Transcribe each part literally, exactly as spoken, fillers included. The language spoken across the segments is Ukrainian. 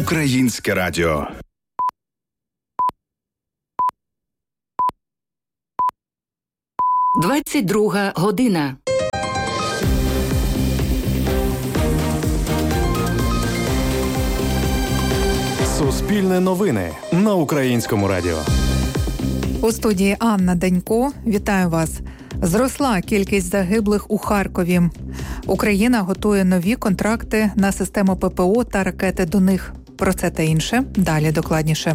Українське радіо. двадцять друга година. Суспільне новини на Українському радіо. У студії Анна Данько. Вітаю вас. Зросла кількість загиблих у Харкові. Україна готує нові контракти на систему ППО та ракети до них. Про це та інше далі докладніше.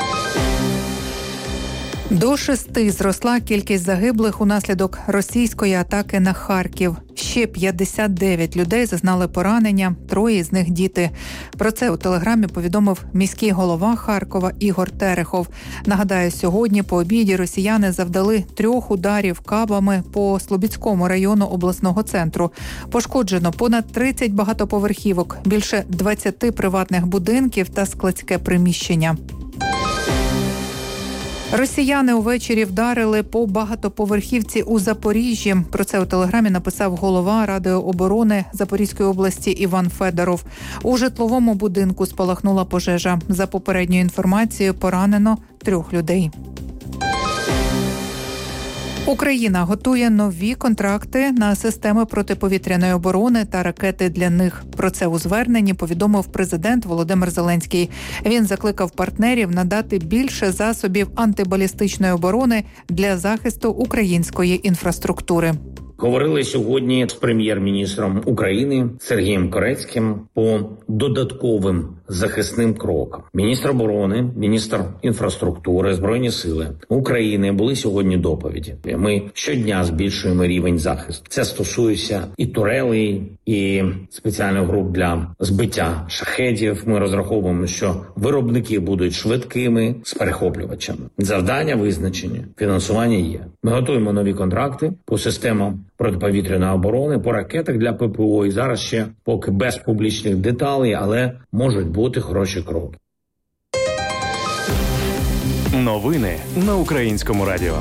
До шести зросла кількість загиблих унаслідок російської атаки на Харків. Ще п'ятдесят дев'ять людей зазнали поранення, троє з них діти. Про це у Телеграмі повідомив міський голова Харкова Ігор Терехов. Нагадаю, сьогодні по обіді росіяни завдали трьох ударів кабами по Слобідському району обласного центру. Пошкоджено понад тридцять багатоповерхівок, більше двадцяти приватних будинків та складське приміщення. Росіяни увечері вдарили по багатоповерхівці у Запоріжжі. Про це у Телеграмі написав голова Ради оборони Запорізької області Іван Федоров. У житловому будинку спалахнула пожежа. За попередньою інформацією, поранено трьох людей. Україна готує нові контракти на системи протиповітряної оборони та ракети для них. Про це у зверненні повідомив президент Володимир Зеленський. Він закликав партнерів надати більше засобів антибалістичної оборони для захисту української інфраструктури. Говорили сьогодні з прем'єр-міністром України Сергієм Корецьким по додатковим захисним крокам. Міністр оборони, міністр інфраструктури, Збройні сили України були сьогодні доповіді. Ми щодня збільшуємо рівень захисту. Це стосується і турелей, і спеціальних груп для збиття шахедів. Ми розраховуємо, що виробники будуть швидкими з перехоплювачами. Завдання визначені, фінансування є. Ми готуємо нові контракти по системам протиповітряної оборони, по ракетах для ППО. І зараз ще поки без публічних деталей, але можуть бути хороші кроки. Новини на Українському радіо.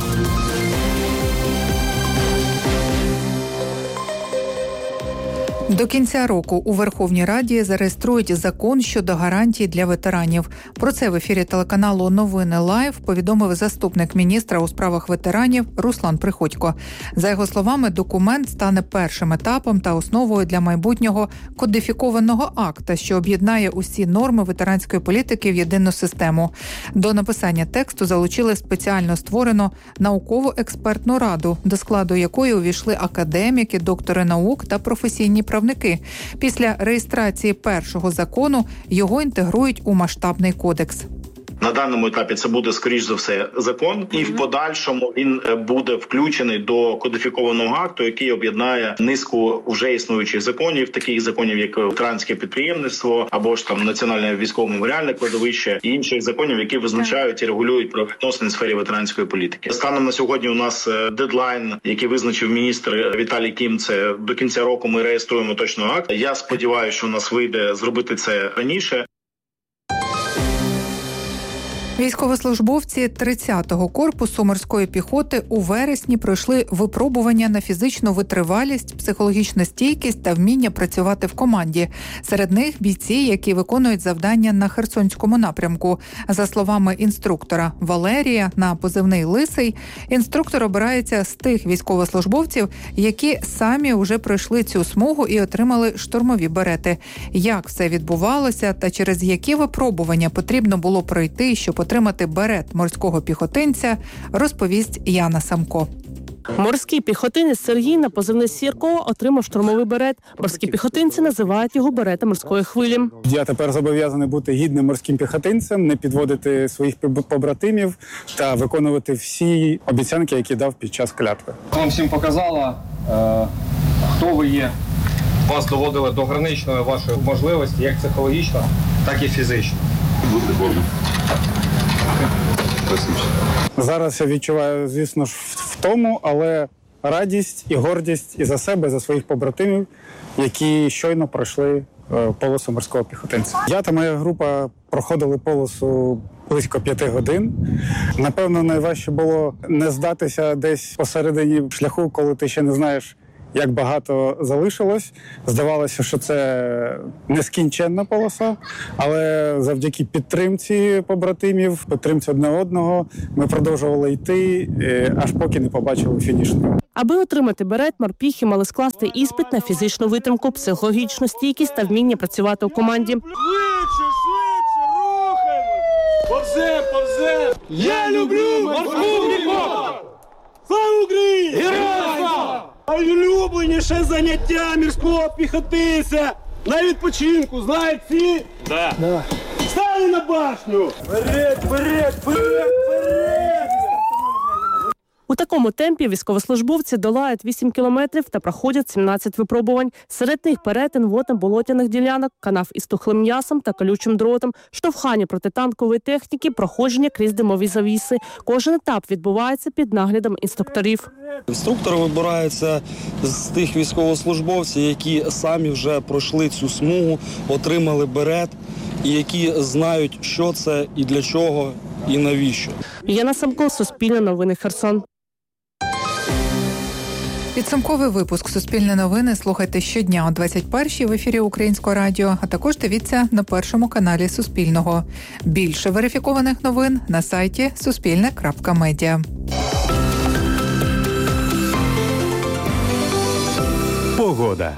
До кінця року у Верховній Раді зареєструють закон щодо гарантій для ветеранів. Про це в ефірі телеканалу «Новини Лайв» повідомив заступник міністра у справах ветеранів Руслан Приходько. За його словами, документ стане першим етапом та основою для майбутнього кодифікованого акта, що об'єднає усі норми ветеранської політики в єдину систему. До написання тексту залучили спеціально створену науково-експертну раду, до складу якої увійшли академіки, доктори наук та професійні правники. Після реєстрації першого закону його інтегрують у масштабний кодекс. На даному етапі це буде, скоріш за все, закон, і в подальшому він буде включений до кодифікованого акту, який об'єднає низку вже існуючих законів, таких законів, як ветеранське підприємництво, або ж там Національне військове меморіальне кладовище, і інших законів, які визначають і регулюють правовідносини в сфері ветеранської політики. Станом на сьогодні у нас дедлайн, який визначив міністр Віталій Кім, це до кінця року ми реєструємо точно акт. Я сподіваюся, що у нас вийде зробити це раніше. Військовослужбовці тридцятого корпусу морської піхоти у вересні пройшли випробування на фізичну витривалість, психологічну стійкість та вміння працювати в команді. Серед них бійці, які виконують завдання на Херсонському напрямку. За словами інструктора Валерія на позивний «Лисий», інструктор обирається з тих військовослужбовців, які самі вже пройшли цю смугу і отримали штурмові берети. Як все відбувалося та через які випробування потрібно було пройти, щоб отримати берет морського піхотинця, розповість Яна Самко. Морський піхотинець Сергій на позивний «Сірко» отримав штурмовий берет. Морські піхотинці називають його берета морської хвилі. Я тепер зобов'язаний бути гідним морським піхотинцем, не підводити своїх побратимів та виконувати всі обіцянки, які дав під час клятви. Вам всім показала, е, хто ви є. Вас доводили до граничної вашої можливості, як психологічно, так і фізично. Будьте Богом. Зараз я відчуваю, звісно ж, втому, але радість і гордість і за себе, і за своїх побратимів, які щойно пройшли полосу морського піхотинця. Я та моя група проходили полосу близько п'яти годин. Напевно, найважче було не здатися десь посередині шляху, коли ти ще не знаєш, як багато залишилось. Здавалося, що це нескінченна полоса, але завдяки підтримці побратимів, підтримці одне одного, ми продовжували йти, аж поки не побачили фінішну. Аби отримати берет, морпіхи мали скласти іспит на фізичну витримку, психологічну стійкість та вміння працювати у команді. Швидше, швидше, рухаємось! Повзем, повзем! Я люблю морську піхоту! Слава Україні! Героям слава! Найулюбленіше заняття морського піхотинця на відпочинку, знають всі? Да. Да. Стали на башню! Вперед, вперед, вперед, вперед! У такому темпі військовослужбовці долають вісім кілометрів та проходять сімнадцять випробувань. Серед них перетин водно-болотяних ділянок, канав із тухлим м'ясом та колючим дротом, штовхання протитанкової техніки, проходження крізь димові завіси. Кожен етап відбувається під наглядом інструкторів. Інструктори вибираються з тих військовослужбовців, які самі вже пройшли цю смугу, отримали берет і які знають, що це і для чого, і навіщо. Яна Самко, Суспільне новини, Херсон. Підсумковий випуск «Суспільне новини» слухайте щодня о двадцять першій в ефірі Українського радіо, а також дивіться на першому каналі Суспільного. Більше верифікованих новин на сайті суспільне крапка медіа. Погода.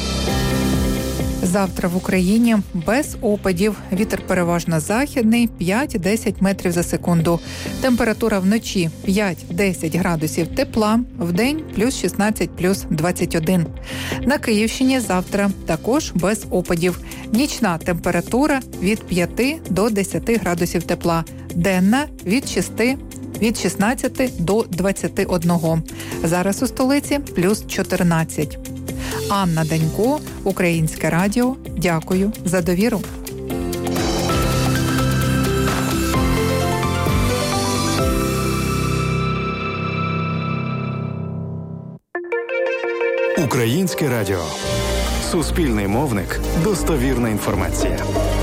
Завтра в Україні без опадів. Вітер переважно західний, п'ять-десять метрів за секунду. Температура вночі п'ять-десять градусів тепла, вдень плюс шістнадцять, плюс двадцять один. На Київщині завтра також без опадів. Нічна температура від п'яти до десяти градусів тепла. Денна від шести від шістнадцяти до двадцяти одного. Зараз у столиці плюс чотирнадцять. Анна Данько, Українське радіо. Дякую за довіру. Українське радіо. Суспільний мовник. Достовірна інформація.